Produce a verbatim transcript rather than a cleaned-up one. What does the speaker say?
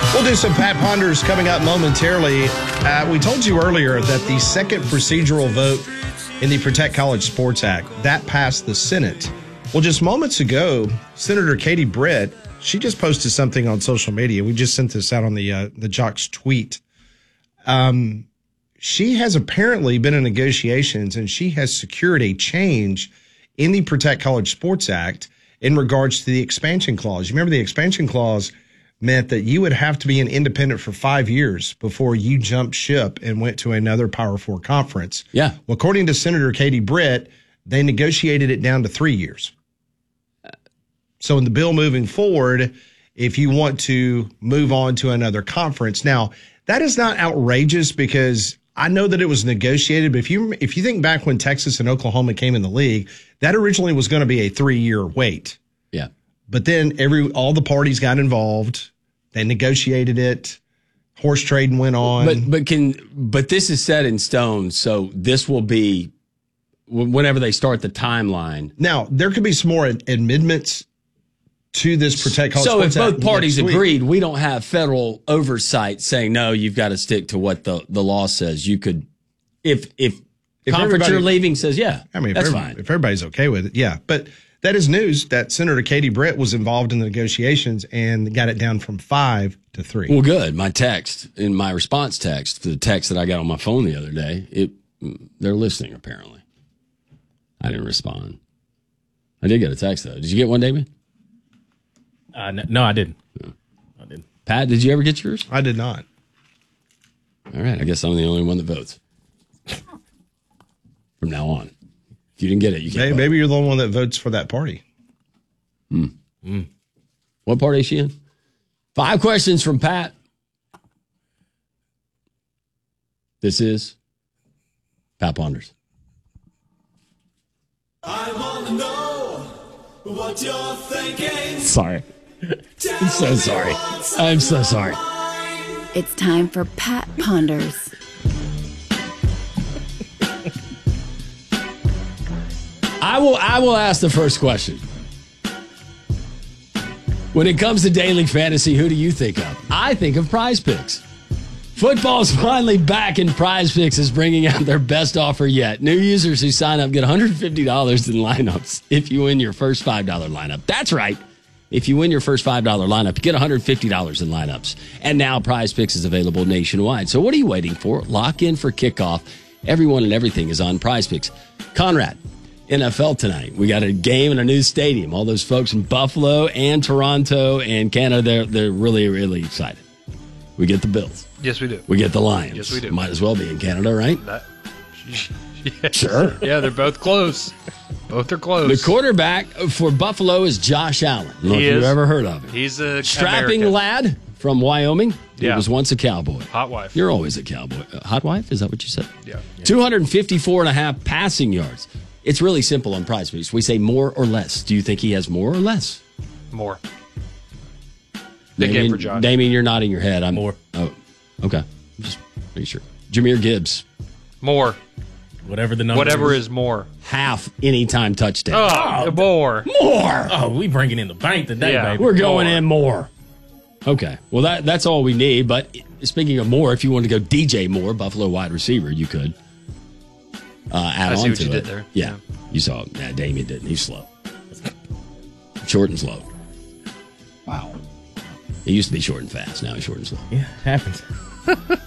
We'll do some Pat Ponders coming up momentarily. Uh, we told you earlier that the second procedural vote in the Protect College Sports Act, that passed the Senate. Well, just moments ago, Senator Katie Britt, she just posted something on social media. We just sent this out on the uh, the Jocks tweet. Um, she has apparently been in negotiations, and she has secured a change in the Protect College Sports Act in regards to the expansion clause. You remember the expansion clause meant that you would have to be an independent for five years before you jumped ship and went to another Power Four conference. Yeah. Well, according to Senator Katie Britt, they negotiated it down to three years. So in the bill moving forward, if you want to move on to another conference, now that is not outrageous because I know that it was negotiated. But if you if you think back when Texas and Oklahoma came in the league, that originally was going to be a three year wait. Yeah. But then every all the parties got involved. They negotiated it. Horse trading went on. But but can but this is set in stone. So this will be whenever they start the timeline. Now there could be some more amendments to this Protect College So Sports if both Act parties next agreed, week. we don't have federal oversight saying no. You've got to stick to what the, the law says. You could, if if, If conference you're everybody- leaving says yeah, I mean, if that's every- fine. If everybody's okay with it, yeah. But that is news that Senator Katie Britt was involved in the negotiations and got it down from five to three. Well, good. My text, in my response text, to the text that I got on my phone the other day, it they're listening, apparently. I didn't respond. I did get a text, though. Did you get one, Damien? Uh, no, no, I didn't. No. I didn't. Pat, did you ever get yours? I did not. All right. I guess I'm the only one that votes. From now on. If you didn't get it, you can't Maybe, vote. maybe you're the one that votes for that party. Hmm. Mm. What party is she in? Five questions from Pat. This is Pat Ponders. I want to know what you're thinking. Sorry. I'm so sorry. I'm so sorry. It's time for Pat Ponders. I will I will ask the first question. When it comes to daily fantasy, who do you think of? I think of Prize Picks. Football's finally back, and Prize Picks is bringing out their best offer yet. New users who sign up get one hundred fifty dollars in lineups if you win your first five dollars lineup. That's right. If you win your first five dollars lineup, you get one hundred fifty dollars in lineups. And now Prize Picks is available nationwide. So what are you waiting for? Lock in for kickoff. Everyone and everything is on Prize Picks. Conrad, N F L tonight. We got a game in a new stadium. All those folks in Buffalo and Toronto and Canada, they're, they're really, really excited. We get the Bills. Yes, we do. We get the Lions. Yes, we do. Might as well be in Canada, right? That, yeah. Sure. Yeah, they're both close. Both are close. The quarterback for Buffalo is Josh Allen. I don't know He if you've is. ever heard of him. He's a strapping American. lad from Wyoming. He Yeah. was once a cowboy. Hot wife. You're always a cowboy. Uh, hot wife? Is that what you said? Yeah. two hundred fifty-four and a half passing yards. It's really simple on Prize Picks. We say more or less. Do you think he has more or less? More. Big game Damien, for Josh. Damien, you're nodding your head. I'm More. Oh, okay. I'm just pretty sure. Jameer Gibbs, More. Whatever the number Whatever is. is more. half anytime touchdown. Oh, more. More. Oh, we bringing in the bank today, Yeah. baby. We're going More. in more. Okay. Well, that that's all we need. But speaking of more, if you want to go D J Moore, Buffalo wide receiver, you could uh, add I on see what to you it. did there. Yeah. Yeah. You saw it. Yeah, Damien didn't. He's slow. Short and slow. Wow. He used to be short and fast. Now he's short and slow. Yeah, happens.